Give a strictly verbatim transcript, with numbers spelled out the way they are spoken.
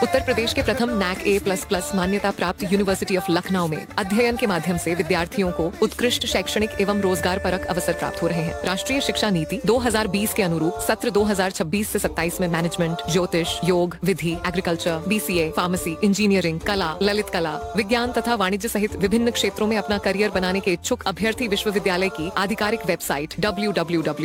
उत्तर प्रदेश के प्रथम नैक ए plus plus मान्यता प्राप्त यूनिवर्सिटी ऑफ लखनऊ में अध्ययन के माध्यम से विद्यार्थियों को उत्कृष्ट शैक्षणिक एवं रोजगार परक अवसर प्राप्त हो रहे हैं। राष्ट्रीय शिक्षा नीति दो हज़ार बीस के अनुरूप सत्र दो हज़ार छब्बीस से सत्ताईस में मैनेजमेंट, ज्योतिष, योग, विधि, एग्रीकल्चर, बीसीए, फार्मेसी, इंजीनियरिंग, कला, ललित कला, विज्ञान तथा वाणिज्य सहित विभिन्न क्षेत्रों में अपना करियर बनाने के इच्छुक अभ्यर्थी विश्वविद्यालय की आधिकारिक वेबसाइट डब्ल्यू डब्ल्यू डब्ल्यू